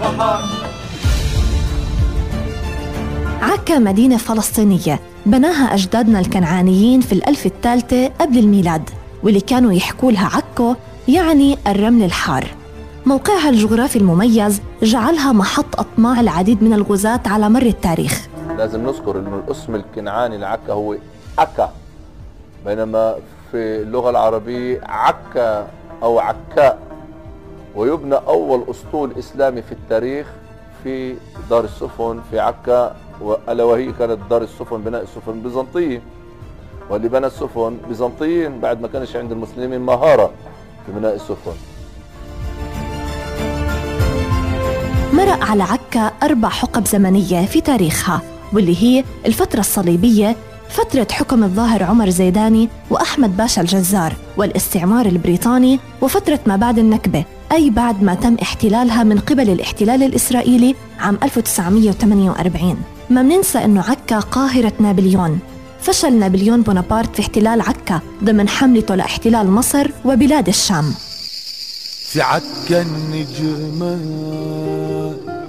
عكا مدينة فلسطينية بناها أجدادنا الكنعانيين في 1000 الثالثة قبل الميلاد، واللي كانوا يحكوا لها عكو يعني الرمل الحار. موقعها الجغرافي المميز جعلها محط أطماع العديد من الغزاة على مر التاريخ. لازم نذكر إنه الاسم الكنعاني لعكا هو أكا، بينما في اللغة العربية عكا أو عكاء. ويبنى أول أسطول إسلامي في التاريخ في دار السفن في عكا، ألا وهي كانت دار السفن بناء السفن البيزنطية، واللي بنى السفن بيزنطيين بعد ما كانش عند المسلمين مهارة في بناء السفن. مرق على عكا 4 حقب زمنية في تاريخها، واللي هي الفترة الصليبية، فترة حكم الظاهر عمر زيداني وأحمد باشا الجزار، والاستعمار البريطاني، وفترة ما بعد النكبة، أي بعد ما تم احتلالها من قبل الاحتلال الإسرائيلي عام 1948. ما مننسى أنه عكا قاهرة نابليون. فشل نابليون بونابرت في احتلال عكا ضمن حملته لاحتلال مصر وبلاد الشام. في عكا النجمات